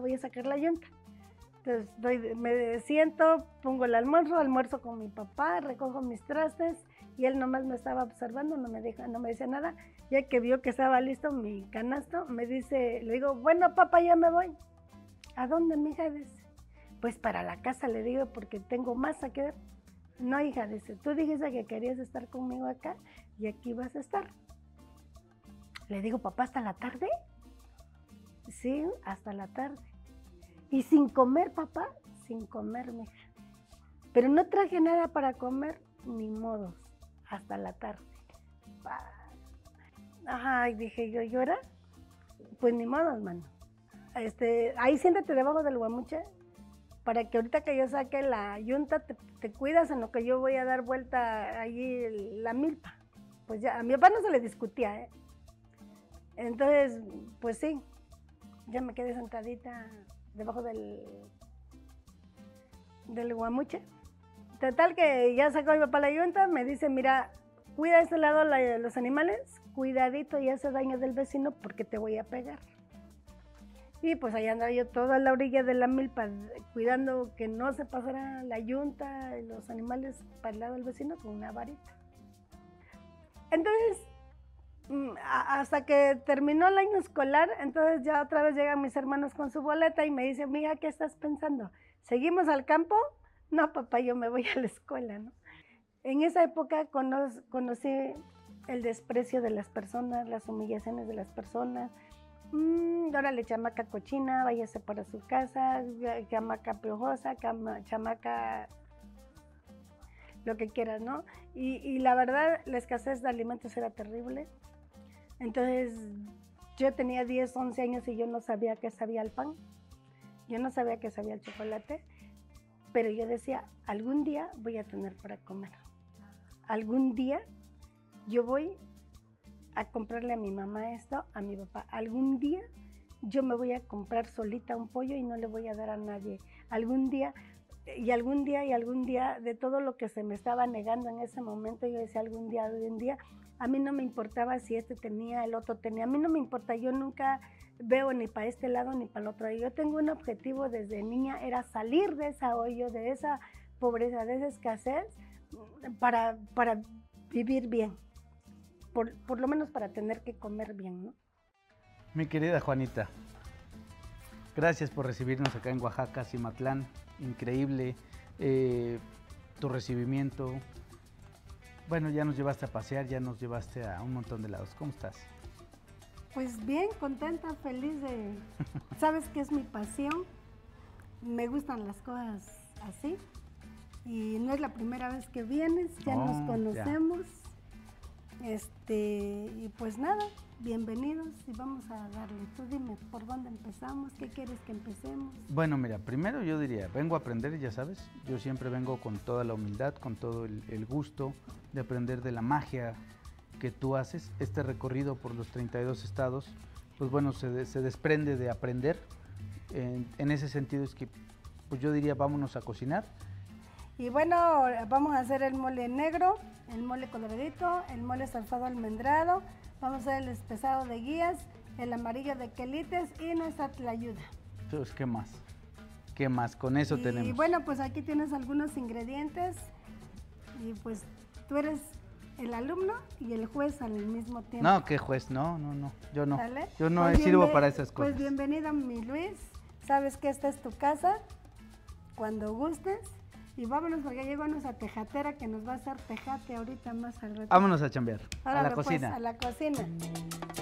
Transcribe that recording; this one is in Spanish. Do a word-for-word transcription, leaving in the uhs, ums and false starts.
voy a sacar la yunta. Entonces doy, me siento, pongo el almuerzo, almuerzo con mi papá, recojo mis trastes y él nomás me estaba observando, no me, deja, no me decía nada. Ya que vio que estaba listo mi canasto, me dice, le digo, bueno papá, ya me voy. ¿A dónde, mija? Dice, pues para la casa, le digo, porque tengo más a que... No, hija, dice, tú dijiste que querías estar conmigo acá y aquí vas a estar. Le digo, papá, ¿hasta la tarde? Sí, hasta la tarde. ¿Y sin comer, papá? Sin comer, mija. Pero no traje nada para comer, ni modos, hasta la tarde. Ay, dije yo, ¿llora? Pues ni modos, mano. Este, ahí siéntate debajo del guamuche, para que ahorita que yo saque la yunta, te, te cuidas en lo que yo voy a dar vuelta allí la milpa. Pues ya, a mi papá no se le discutía, ¿eh? Entonces, pues sí, ya me quedé sentadita debajo del, del guamuche. Total que ya sacó mi papá la yunta, me dice, mira, cuida este lado la, los animales, cuidadito y hace daño del vecino porque te voy a pegar. Y pues allá andaba yo toda la orilla de la milpa, cuidando que no se pasara la yunta y los animales para el lado del vecino con una varita. Entonces, hasta que terminó el año escolar, entonces ya otra vez llegan mis hermanos con su boleta y me dicen, mija, ¿qué estás pensando? ¿Seguimos al campo? No, papá, yo me voy a la escuela, ¿no? En esa época cono conocí el desprecio de las personas, las humillaciones de las personas. Mm, órale, chamaca cochina, váyase para su casa, chamaca piojosa, chamaca lo que quieras, ¿no? Y, y la verdad, la escasez de alimentos era terrible. Entonces, yo tenía diez, once años y yo no sabía qué sabía el pan, yo no sabía qué sabía el chocolate, pero yo decía, algún día voy a tener para comer. Algún día yo voy a comprarle a mi mamá esto, a mi papá. Algún día yo me voy a comprar solita un pollo y no le voy a dar a nadie. Algún día, y algún día, y algún día, de todo lo que se me estaba negando en ese momento, yo decía algún día, algún día, a mí no me importaba si este tenía, el otro tenía, a mí no me importa, yo nunca veo ni para este lado ni para el otro. Yo tengo un objetivo desde niña, era salir de ese hoyo, de esa pobreza, de esa escasez, para, para vivir bien. Por, por lo menos para tener que comer bien, ¿no? Mi querida Juanita, gracias por recibirnos acá en Oaxaca, Cimatlán. Increíble eh, tu recibimiento. Bueno, ya nos llevaste a pasear, ya nos llevaste a un montón de lados. ¿Cómo estás? Pues bien, contenta, feliz de... Sabes que es mi pasión, me gustan las cosas así. Y no es la primera vez que vienes, ya oh, nos conocemos. Ya. Este, y pues nada, bienvenidos y vamos a darle. Tú dime, ¿por dónde empezamos? ¿Qué quieres que empecemos? Bueno, mira, primero yo diría, vengo a aprender, ya sabes, yo siempre vengo con toda la humildad, con todo el, el gusto de aprender de la magia que tú haces. Este recorrido por los treinta y dos estados, pues bueno, se, de, se desprende de aprender. En, en ese sentido es que, pues yo diría, vámonos a cocinar. Y bueno, vamos a hacer el mole negro, el mole coloradito, el mole salsado almendrado, vamos a hacer el espesado de guías, el amarillo de quelites y nuestra tlayuda. Entonces, ¿qué más? ¿Qué más? Con eso y, tenemos. Y bueno, pues aquí tienes algunos ingredientes y pues tú eres el alumno y el juez al mismo tiempo. No, ¿qué juez? No, no, no, yo no. ¿Sale? Yo no pues sirvo para esas cosas. Pues bienvenido, mi Luis, sabes que esta es tu casa, cuando gustes. Y vámonos porque llegó nuestra tejatera que nos va a hacer tejate ahorita más al rato. Vámonos a chambear, Órale, a la cocina. Pues, a la cocina.